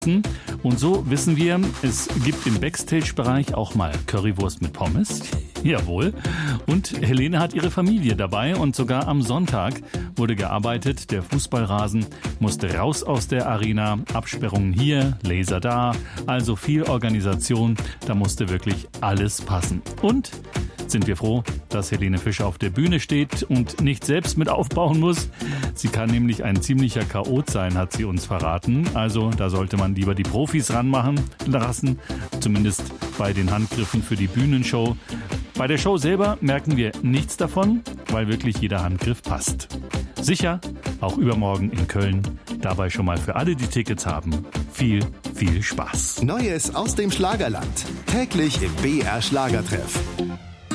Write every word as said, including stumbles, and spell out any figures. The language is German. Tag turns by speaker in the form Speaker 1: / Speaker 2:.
Speaker 1: Und so wissen wir, es gibt im Backstage-Bereich auch mal Currywurst mit Pommes. Jawohl. Und Helene hat ihre Familie dabei und sogar am Sonntag wurde gearbeitet. Der Fußballrasen musste raus aus der Arena. Absperrungen hier, Laser da. Also viel Organisation. Da musste wirklich alles passen. Und sind wir froh, dass Helene Fischer auf der Bühne steht und nicht selbst mit aufbauen muss. Sie kann nämlich ein ziemlicher Chaot sein, hat sie uns verraten. Also da sollte man lieber die Profis ranmachen lassen, zumindest bei den Handgriffen für die Bühnenshow. Bei der Show selber merken wir nichts davon, weil wirklich jeder Handgriff passt. Sicher, auch übermorgen in Köln. Dabei schon mal für alle, die Tickets haben, viel, viel Spaß.
Speaker 2: Neues aus dem Schlagerland. Täglich im B R Schlagertreff.